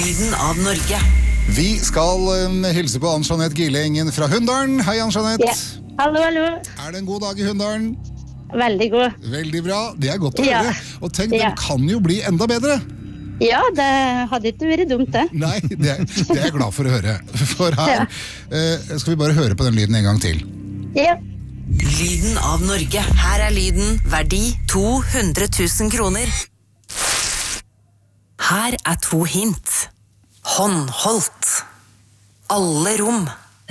Lyden av Norge. Vi skal hilse på Ann-Jeanette Gillengen fra Hunndalen. Hei, Ann-Jeanette. Ja. Hallo, hallo. Er det en god dag i Hunndalen? Veldig god. Veldig bra. Det er godt å Ja. høre. Og tenk, Ja. den kan jo bli enda bedre. Ja, det hadde ikke vært dumt, det. Nei, det er jeg glad for å høre. For her skal vi bare høre på den lyden en gang til. Ja. Lyden av Norge. Her er lyden verdi 200 000 kroner. Her er 2 hint. Håndholdt. Alle rom.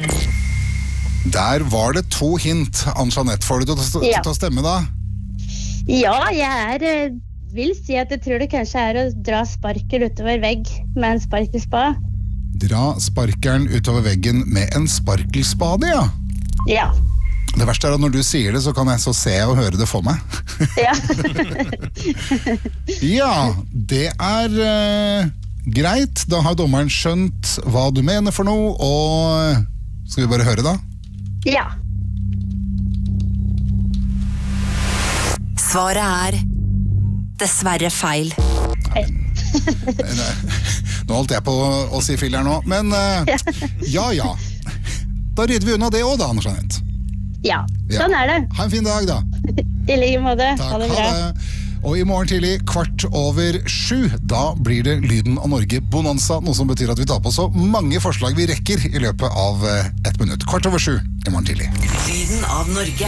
Der var det 2 hint. Ann-Jeanette, får du til å stemme da? Ja, jeg vil si at jeg tror det kanskje er å dra sparkel utover vegg med en sparkelspa. Dra sparkeren utover veggen med en sparkelspade, ja. Ja. Det verste er at når du sier det, så kan jeg så se og høre det for meg. Ja. Ja, det er greit. Da har dommeren skjønt hva du mener for noe, og skal vi bare høre da? Ja. Svaret er dessverre feil. Nå holdt jeg på å si filler nå, men ja. Da rydder vi unna det også da, Ann-Jeanette. Ja, sånn er det. Ha en fin dag da. I like måte. Takk, Ha det bra. ha det. Og i morgen tidlig, 6:15, da blir det Lyden av Norge Bonanza, noe som betyr at vi tar på så mange forslag vi rekker i løpet av 1 minutt. 6:15 i morgen tidlig. Lyden av Norge.